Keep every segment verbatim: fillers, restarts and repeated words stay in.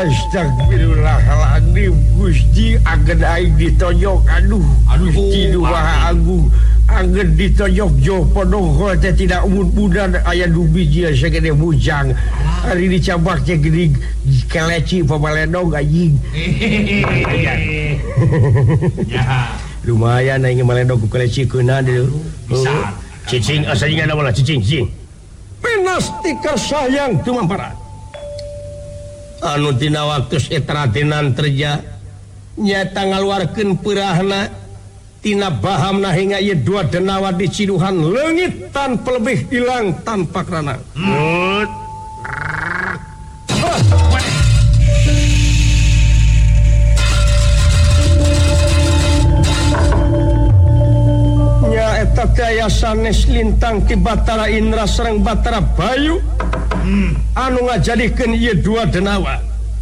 Astagfirullahaladzim Gusti agen aing ditojok aduh aduh Gusti Numaha Agung agen ditojok jo podoh teh tidak umur budan aya du biji sagede bujang hari dicabak teh gede keleci pabaledog anjing lumayan aing maledog ku keleci keuna deui bisa cicing asalnya nama lah cicing cicing penastika sayang tumampara anu tina waktu etratenan terja nyata ngaluarkeun peurahna tina bahamna hingga ieu dua denawa di ciduhan leungit tanpa lebih hilang tanpa krana hmm. nya eta kaya sanes lintang ti Batara Indra sareng Batara Bayu Hmm. anu ngajadikeun ieu dua denawa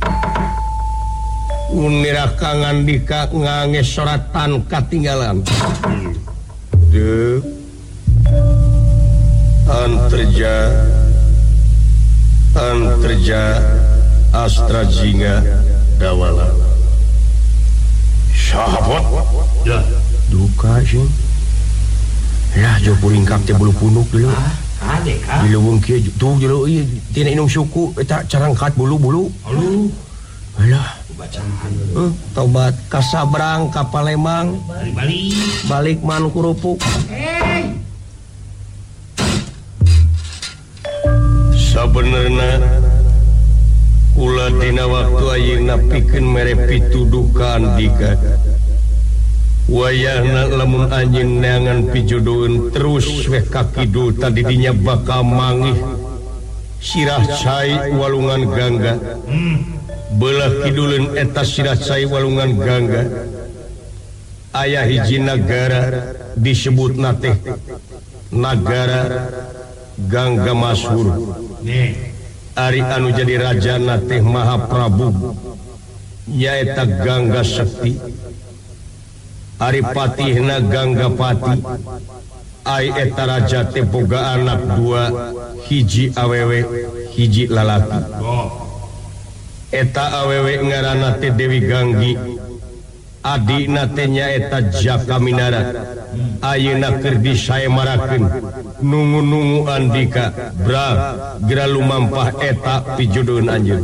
unira kangandika ngange soratan katinggalan de anterja anterja astra jinga dawala sahabat ya duka sih ya jo puringkap teh bulu punuk dulu Ade ka. Di leuweung kieu tuh jero ieu tina inung suku eta carangkat bulu-bulu. Aduh. Alah, bacaan. Heuh, tobat ka Sabrang ka Palembang. Balik. Balik man kurupuk. Hey. Sabenerna kula dina waktu ayeuna pikeun mere pitudukan dika. Wayahna lamun anjeun neangan pijodoeun terus weh ka kidul tadi dinya bakal mangih sirah cai walungan gangga belah kiduleun eta sirah cai walungan gangga aya hiji nagara disebutna teh nagara Gangga Masyhur ari anu jadi rajana teh Mahaprabu nyaeta Gangga Sekti Ari patihna Ganggapati ai eta raja teh boga anak dua hiji awewe hiji lalaki eta awewe ngaranna teh Dewi Ganggi adina teh nyaeta Jakaminara ayeuna keur disaemarakeun nungu-nungu andika bra gira lumampah eta pijodoeun anjeun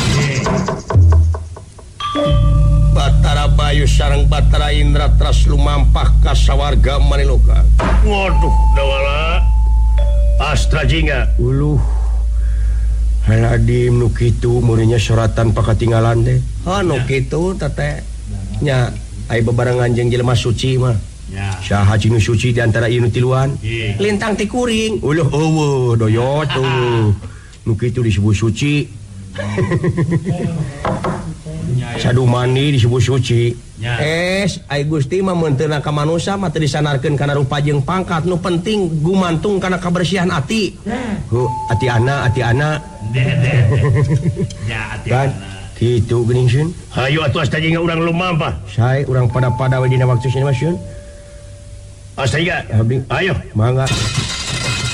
Batara Bayu sareng Batara Indra teras lumampah ka sawarga Maniloka. Waduh, dawala. Astra Jinga. Uluh. Haladim nu kitu murinya suratan pakatinggalan teh. Anu kitu teteh. Nya ai bebarengan jeung jelema suci mah. Ya. Saha cinu suci di antara ieu nu tiluan? Lintang ti kuring. Uluh eueuh doyot tuh. Nu kitu disebut suci. Sadu mani disebut suci ya. Es ai Gusti mah mun teu ka manusia mah teu disanarkeun kana rupa jeung pangkat nu penting gumantung kana kabersihan ati hu ati ana ati ana ya ati ana kitu geuning sieun hayu atuh asta jeung urang lumampah sae urang pada-pada we dina waktu sieun mah sieun asta iga ayo mangga